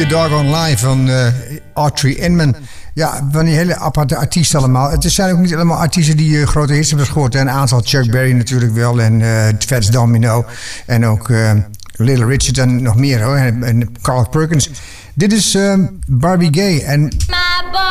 Your Doggone Life van Autry Inman. Ja, van die hele aparte artiesten allemaal. Het zijn ook niet allemaal artiesten die grote hits hebben gescoord. Een aantal, Chuck Berry natuurlijk wel en Fats Domino. En ook Little Richard en nog meer hoor. En Carl Perkins. Dit is Barbie Gay en...